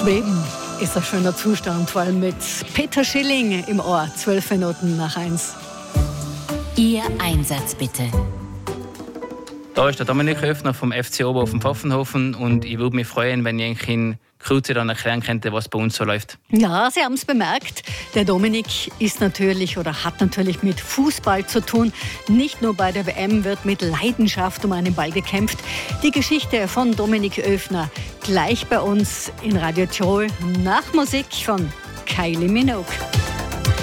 Schweben ist ein schöner Zustand, vor allem mit Peter Schilling im Ohr, 12 Minuten nach 1. Ihr Einsatz bitte. Da ist der Dominik Höfner vom FC Oberhofen Pfaffenhofen und ich würde mich freuen, wenn ich in Kürze dann erklären könnte, was bei uns so läuft. Ja, Sie haben es bemerkt. Der Dominik ist natürlich oder hat natürlich mit Fußball zu tun. Nicht nur bei der WM wird mit Leidenschaft um einen Ball gekämpft. Die Geschichte von Dominik Höfner gleich bei uns in Radio Tirol nach Musik von Kylie Minogue.